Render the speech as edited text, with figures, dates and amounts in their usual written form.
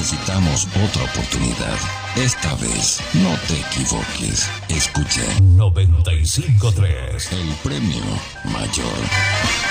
necesitamos otra oportunidad. Esta vez, no te equivoques. Escucha 95.3. el premio mayor.